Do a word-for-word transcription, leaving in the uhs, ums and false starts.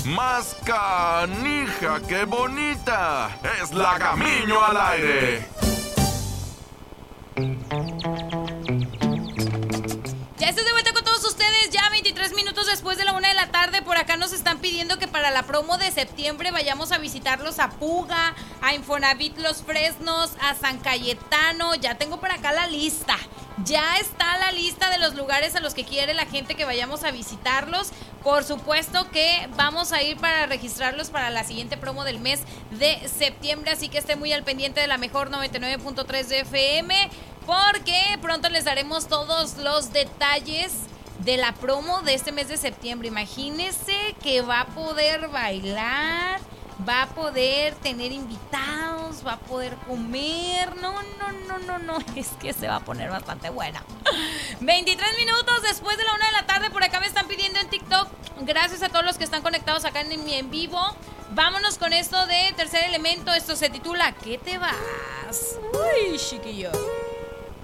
más canija que bonita. Es la Gamiño al aire. Ya estoy de vuelta con todos ustedes, ya veintitrés minutos después de la una de la tarde. Por acá nos están pidiendo que para la promo de septiembre vayamos a visitarlos a Puga, a Infonavit Los Fresnos, a San Cayetano. Ya tengo por acá la lista. Ya está la lista de los lugares a los que quiere la gente que vayamos a visitarlos. Por supuesto que vamos a ir para registrarlos para la siguiente promo del mes de septiembre. Así que esté muy al pendiente de la mejor noventa y nueve punto tres de F M, porque pronto les daremos todos los detalles de la promo de este mes de septiembre. Imagínense que va a poder bailar, va a poder tener invitados, va a poder comer. No, no, no, no, no. Es que se va a poner bastante buena. veintitrés minutos después de la una de la tarde. Por acá me están pidiendo en TikTok. Gracias a todos los que están conectados acá en mi en vivo. Vámonos con esto de Tercer Elemento. Esto se titula ¿Qué te vas? Uy, chiquillo.